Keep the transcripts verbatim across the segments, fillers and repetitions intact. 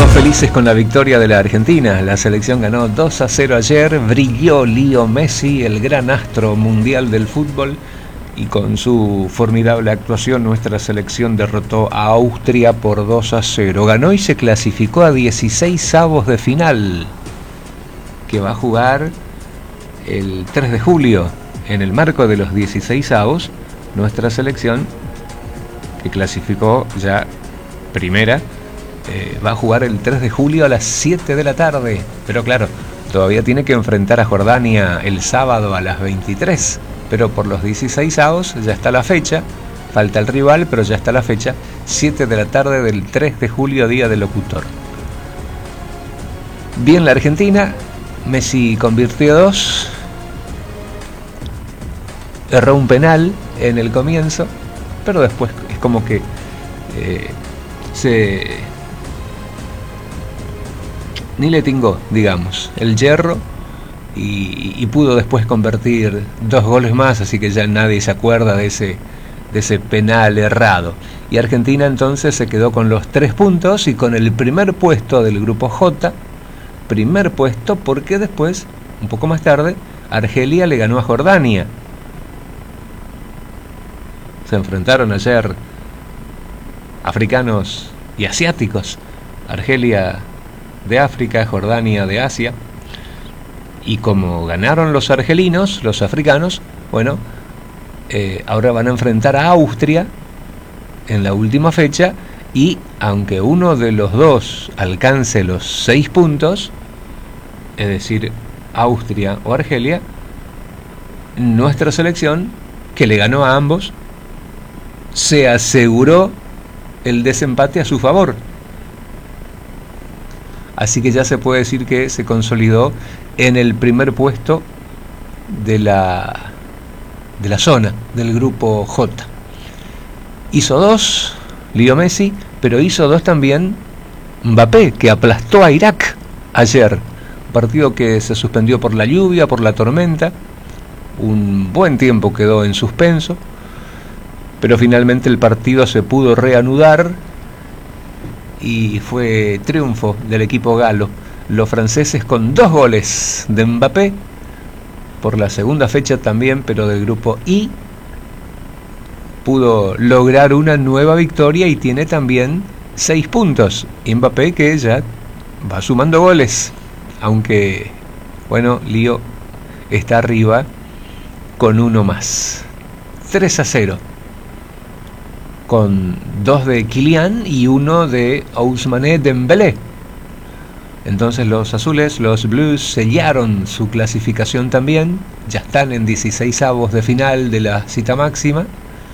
Todos felices con la victoria de la Argentina. La selección ganó dos a cero ayer. Brilló Leo Messi, el gran astro mundial del fútbol. Y con su formidable actuación, nuestra selección derrotó a Austria por dos a cero. Ganó y se clasificó a dieciséis avos de final, que va a jugar el tres de julio. En el marco de los dieciséis avos, nuestra selección, que clasificó ya primera, eh, va a jugar el tres de julio a las siete de la tarde. Pero claro, todavía tiene que enfrentar a Jordania el sábado a las veintitrés. Pero por los dieciséis avos ya está la fecha. Falta el rival, pero ya está la fecha. siete de la tarde del tres de julio, día del locutor. Bien la Argentina. Messi convirtió dos. Erró un penal en el comienzo, pero después es como que eh, se... ni le tingó, digamos, el hierro. Y, y pudo después convertir dos goles más, así que ya nadie se acuerda de ese, de ese penal errado. Y Argentina entonces se quedó con los tres puntos y con el primer puesto del grupo J. Primer puesto porque después, un poco más tarde, Argelia le ganó a Jordania. Se enfrentaron ayer africanos y asiáticos. Argelia de África, Jordania de Asia. Y como ganaron los argelinos, los africanos, bueno, eh, ahora van a enfrentar a Austria en la última fecha. Y aunque uno de los dos alcance los seis puntos, es decir, Austria o Argelia, nuestra selección, que le ganó a ambos, se aseguró el desempate a su favor. Así que ya se puede decir que se consolidó en el primer puesto de la, de la zona, del grupo J. Hizo dos Leo Messi, pero hizo dos también Mbappé, que aplastó a Irak ayer. Un partido que se suspendió por la lluvia, por la tormenta. Un buen tiempo quedó en suspenso, pero finalmente el partido se pudo reanudar y fue triunfo del equipo galo. Los franceses con dos goles de Mbappé por la segunda fecha también, pero del grupo I, pudo lograr una nueva victoria y tiene también seis puntos. Y Mbappé, que ya va sumando goles, aunque, bueno, Leo está arriba con uno más. tres a cero. Con dos de Kylian y uno de Ousmane Dembélé. Entonces los azules, los blues, sellaron su clasificación también. Ya están en dieciséis avos de final de la cita máxima.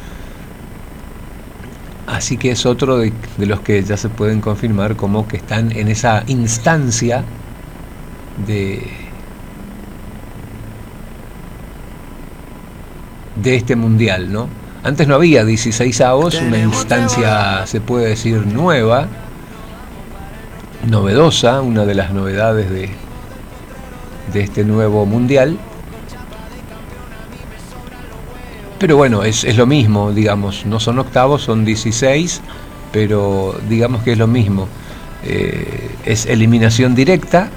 Así que es otro de, de los que ya se pueden confirmar como que están en esa instancia de, de este mundial, ¿no? Antes no había dieciséis avos, una instancia, se puede decir, nueva, novedosa, una de las novedades de, de este nuevo mundial. Pero bueno, es, es lo mismo, digamos, no son octavos, son dieciséis, pero digamos que es lo mismo. Eh, es eliminación directa.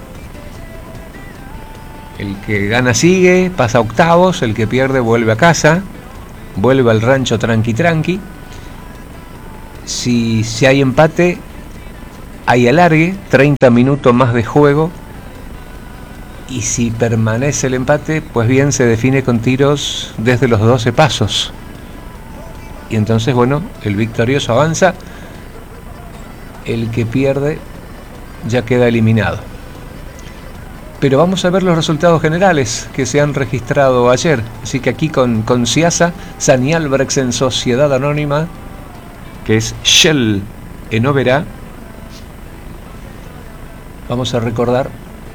El que gana sigue, pasa a octavos, el que pierde vuelve a casa, vuelve al rancho tranqui tranqui. Si, si hay empate, hay alargue, treinta minutos más de juego. Y si permanece el empate, pues bien, se define con tiros desde los doce pasos. Y entonces, bueno, el victorioso avanza, el que pierde ya queda eliminado. Pero vamos a ver los resultados generales que se han registrado ayer. Así que aquí con, con Ciasa, Sani Albrechtsen, Sociedad Anónima, que es Shell en Oberá. Vamos a recordar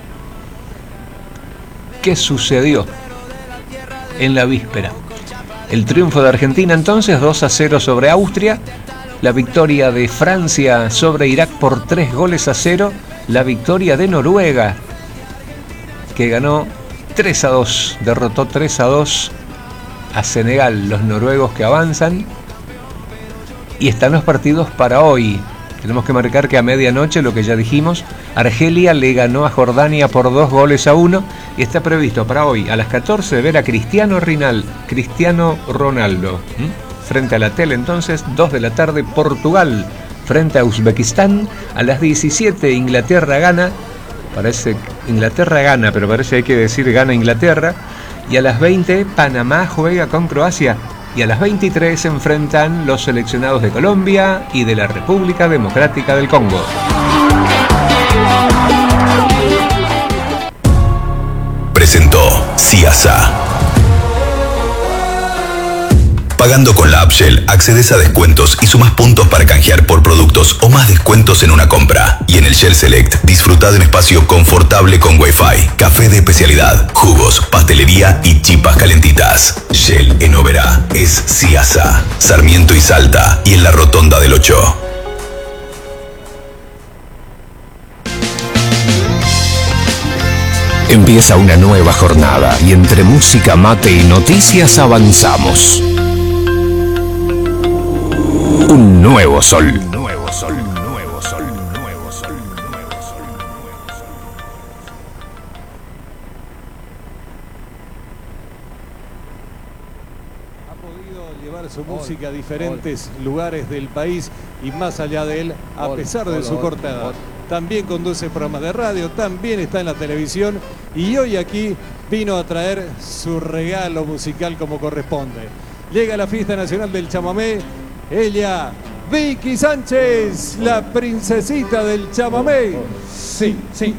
qué sucedió en la víspera. El triunfo de Argentina entonces, dos a cero sobre Austria. La victoria de Francia sobre Irak por tres goles a cero. La victoria de Noruega, que ganó tres a dos, derrotó tres a dos a Senegal, los noruegos que avanzan. Y están los partidos para hoy. Tenemos que marcar que a medianoche, lo que ya dijimos, Argelia le ganó a Jordania por dos goles a uno y está previsto para hoy a las catorce ver a Cristiano, Rinal, Cristiano Ronaldo. ¿Mm? Frente a la tele entonces, dos de la tarde, Portugal frente a Uzbekistán. A las diecisiete Inglaterra gana, parece Inglaterra gana, pero parece que hay que decir gana Inglaterra. Y a las veinte Panamá juega con Croacia. Y a las veintitrés se enfrentan los seleccionados de Colombia y de la República Democrática del Congo. Presentó Ciasa. Pagando con la app Shell, accedes a descuentos y sumas puntos para canjear por productos o más descuentos en una compra. Y en el Shell Select, disfruta de un espacio confortable con Wi-Fi, café de especialidad, jugos, pastelería y chipas calentitas. Shell en Oberá es Ciasa, Sarmiento y Salta y en la Rotonda del Ocho. Empieza una nueva jornada y entre música, mate y noticias avanzamos. Un nuevo sol. Nuevo sol, nuevo sol, nuevo sol, nuevo sol, nuevo sol. Ha podido llevar su música a diferentes lugares del país y más allá de él, a pesar de su corta edad. También conduce programas de radio, también está en la televisión y hoy aquí vino a traer su regalo musical como corresponde. Llega a la Fiesta Nacional del Chamamé, ella, Vicky Sánchez, la princesita del chamamé. Sí, sí.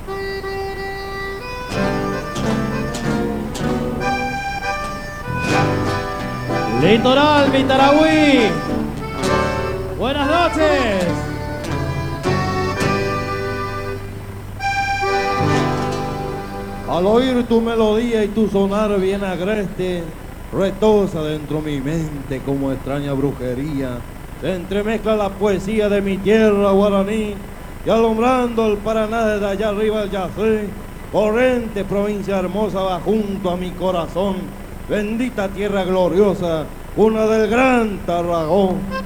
Litoral Vitaragüí. Buenas noches. Al oír tu melodía y tu sonar bien agreste, retosa dentro mi mente como extraña brujería. Se entremezcla la poesía de mi tierra guaraní y alumbrando el Paraná desde allá arriba el Yacé, corriente provincia hermosa va junto a mi corazón, bendita tierra gloriosa, una del gran Tarragón.